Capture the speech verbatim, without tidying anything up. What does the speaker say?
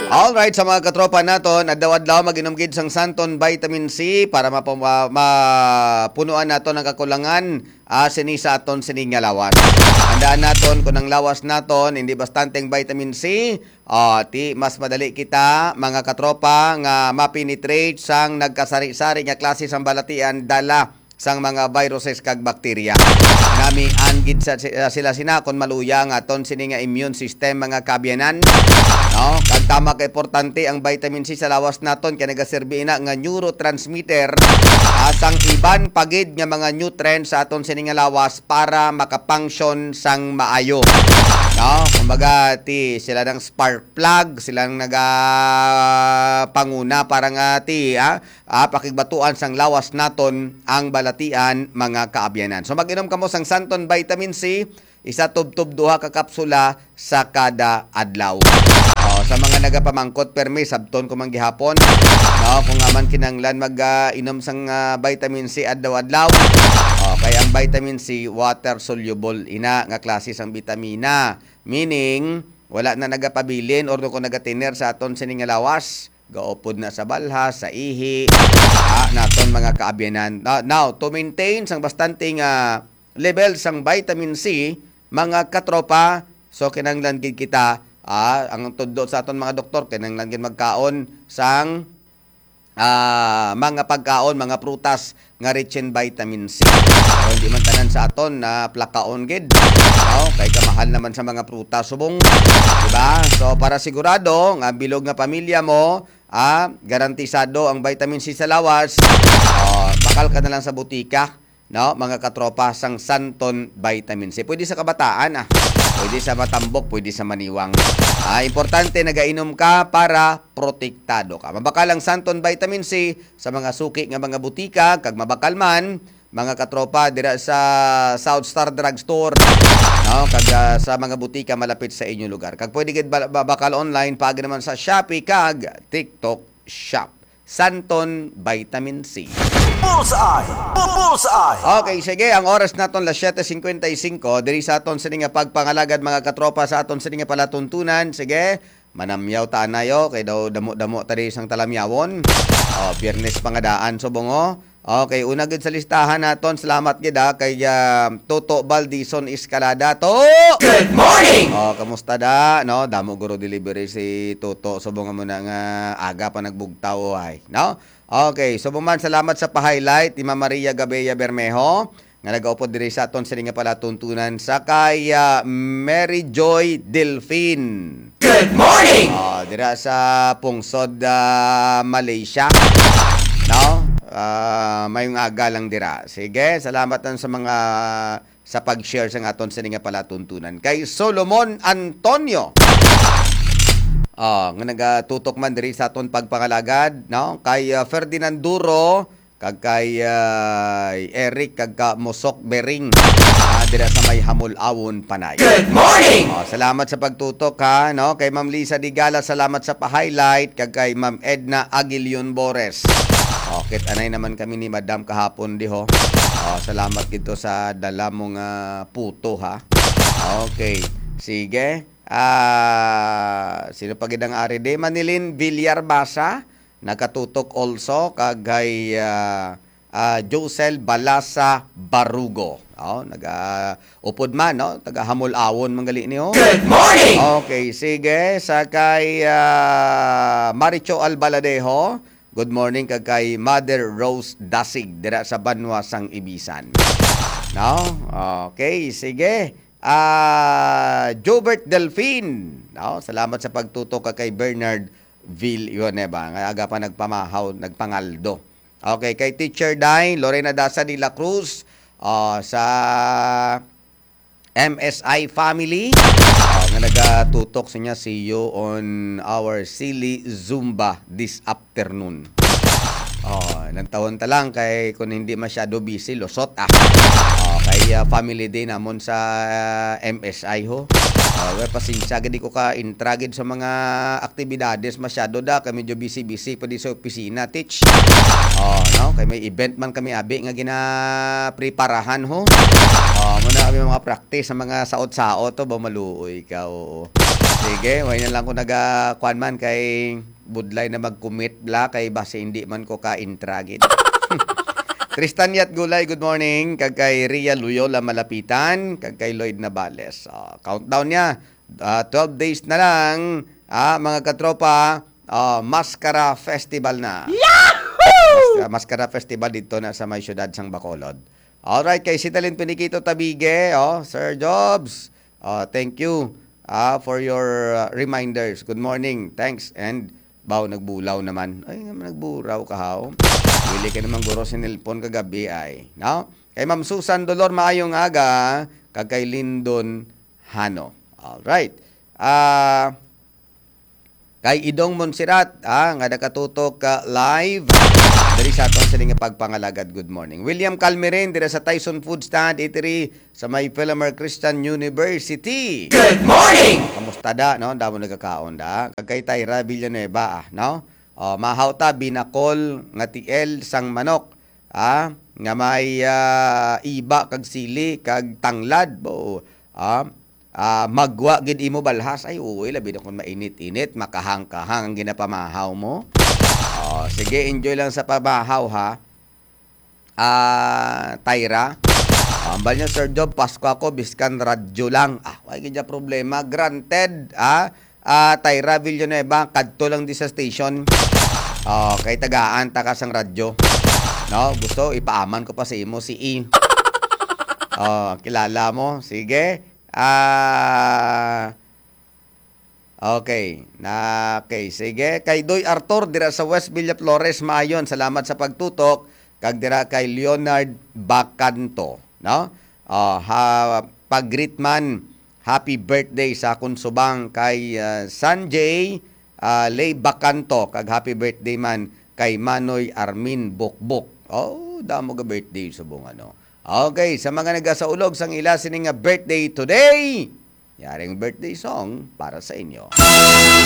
Alright, sa mga katropa naton, adlaw-adlaw mag-inom gid sang Santon Vitamin C para mapuma- mapunuan naton ang kakulangan uh, sini sa aton sining nga lawas. Andaan naton kung ang lawas naton hindi bastanteng vitamin C, uh, ti mas madali kita mga katropa nga mapenetrate sang nagkasari-sari nga klase sang balatian dala sang mga viruses kag bakterya. Nami angid sa sila sina kon maluya nga aton sini nga immune system mga kabyanan. No, kag tama ka importante ang vitamin C sa lawas naton kay nagaserbi ina nga neurotransmitter asang iban pagid nga mga nutrients sa aton sini nga lawas para makapunction sang maayo. No, kumbaga ti sila nang spark plug, silang naga panguna para nga ti ah, ah, pakigbatuan sang lawas naton ang balatian mga kaabyanan. So mag-inom kamo sang Santon Vitamin C, isa tub-tub duha ka kapsula sa kada adlaw. Oh, sa mga nagapamangkot permi sabton ko man gihapon, no, kung aman kinanglan mag-inom uh, sang uh, vitamin C adlaw-adlaw. Oh, kaya ang vitamin C water soluble ina nga klase sang bitamina. Meaning wala na nagapabilin or kung nagatiner sa aton sining nga lawas, gaupod na sa balhas, sa ihi, ah, naton mga kaabyanan. Now, now to maintain sang bastanting uh, level sang vitamin C, mga katropa, so kinanglan gid kita ah, ang tudlo sa aton mga doktor kinanglan gid magkaon sang ah, mga pagkaon, mga prutas nga rich in vitamin C. So, hindi man tanan sa aton na plakaon gid. No? Kay kamahal naman sa mga prutas subong, di ba? So para sigurado nga bilog nga pamilya mo, ah, garantisado ang vitamin C sa lawas, oh, bakal ka na lang sa butika. No, mga katropa sang Santon Vitamin C. Pwede sa kabataan ah. Pwede sa matambok, pwede sa maniwang. Ah, importante nagainom ka para protektado ka. Mabakal ang Santon Vitamin C sa mga suki nga mga butika kag mabakal man mga katropa dira sa South Star Drugstore. No, kag uh, sa mga butika malapit sa inyong lugar. Kag pwede gid babakal online pag naman sa Shopee kag TikTok Shop. Santon Vitamin C. Bullseye! Bullseye! Okay, sige. Ang oras naton las seven fifty-five. Diri sa aton sini nga pagpangalagad mga katropa sa aton sini nga palatuntunan. Sige. Manamyaw ta nayo kay daw damo-damo tadi sang talamyawon. Oh, Biyernes pangadaan subongo. Okay, una gid sa listahan naton. Salamat gid ha kay uh, Toto Baldison Escalada. To! Good morning! Oh, kamusta da? No, damo guro delivery si Toto. Subong mo na nga aga pa nagbugtaw ay, no? Okay, subong man salamat sa pa-highlight ni Mama Maria Gabella Bermejo nga nagaupod diri sa aton sini nga palatuntunan sa kay uh, Mary Joy Delfin. Good morning! Oh, dira sa Pungsod, uh, Malaysia. No? Uh, mayong aga lang dira. Sige, salamat lang sa mga sa pag-share sa aton sa nga palatuntunan. Kay Solomon Antonio. Oh, nga nagatutok man diri sa aton pagpangalagad, no? Kay uh, Ferdinand Duro, kag kay uh, Eric kag ka Mosok Bering. Uh, dira sa may Hamul-awon Panay. Good morning! Oh, salamat sa pagtutok ha, no? Kay Ma'am Lisa Digala, salamat sa pa-highlight, kag kay Ma'am Edna Aguilion Bores. Okay, anay naman kami ni Madam kahapon di ho. Oh, salamat dito sa dala mong uh, puto ha. Okay, sige. Ah, sino pa gid ang ari de Manilin Villarbasa nakatutok also kagay uh, uh, Josel Balasa Barugo. Oh, naga upod man no, taga Hamul-awon manggali ni ho. Good morning. Okay, sige sa kay uh, Maricho Albaladejo. Good morning kag kay Mother Rose Dasig dira sa Banwa sang Ibisan. No? Okay, sige. Ah, uh, Jobert Delfin. No? Salamat sa pagtutok kay Bernard Villanueva. Nga aga pa nagpamahaw, nagpangaldo. Okay, kay Teacher Dai, Lorena Dasa de la Cruz, uh, sa M S I family. Uh, nga nagatutok sa niya, see you on our silly Zumba this afternoon. Oh, nang taon ta lang kay kung hindi masyado busy, losot ah. Oh, kay uh, family day namon sa uh, M S I ho. Uh, well, pasensya gadi ko ka intragid sa mga aktibidades masyado da kay medyo busy-busy pa di sa opisina teach. Oh, no, kay may event man kami abi nga gina-preparahan ho. Oh, muna kami mga practice sa mga saot-saot to ba maluoy ka oo. sige, way na lang ko naga-kuan man kay budlay na mag-commit bla kay base hindi man ko ka-intragit. Tristan Yat Gulay, good morning. Kag kay Ria Loyola Malapitan, kag kay Lloyd Navales. Uh, countdown niya, uh, twelve days na lang, ah, mga katropa, uh, Mascara Festival na. Yahoo! Mas, Mascara Festival dito na sa may syudad sang Bacolod. Alright, kay Sitalin Pinikito Tabige, oh, Sir Jobs, uh, thank you uh, for your uh, reminders. Good morning, thanks, and baw, nagbulaw naman. Ay, nagburaw ka haw. Wili ka naman guro sinilpon kagabi ay. No? Kay Ma'am Susan Dolor, maayong aga. Kag kay Lindon Hano. Alright. Ah... Uh, kay Idong Monserrat, ah, nga nakatutok ka live. Dari sa aton sa nga pagpangalagad, good morning. William Calmerin, dira sa Tyson Food Stand, Eatery, sa may Philomar Christian University. Good morning! Kamusta da, no? Damo nagkakaon da. Kagkay Tyra Villanueva, ah, no? Oh, mahaw ta, binakol, nga tiel, sang manok, ah, nga may uh, iba, kag sili, kag tanglad, bo, ah, Uh, magwa gid imo balhas ay uwi labi na kung mainit-init makahang-kahang ang ginapamahaw mo. Oh, sige, enjoy lang sa pamahaw ha. Ah, uh, Tyra. Ambal niya, Sir Job, Pasko ako biskan radyo lang. Ah, wala gid problema. Granted, ah, uh, Tyra Villanueva kadto lang di sa station. Oh, kay tagaan ta ka sang radyo. No, gusto ipaaman ko pa sa imo si E. Oh, kilala mo. Sige. Ah, okay. Na, okay, sige. Kay Doy Arthur, dira sa West Villa Flores, maayon. Salamat sa pagtutok. Kag dira kay Leonard Bacanto, no? Uh, ha, pag-greet man, happy birthday sa akong subang kay uh, Sanjay uh, Lay Bacanto. Kag happy birthday man kay Manoy Armin Bukbuk. Oh, damo ga birthday subong ano. Okay, sa mga nagasaulog sang ila sining nga birthday today, yaring birthday song para sa inyo.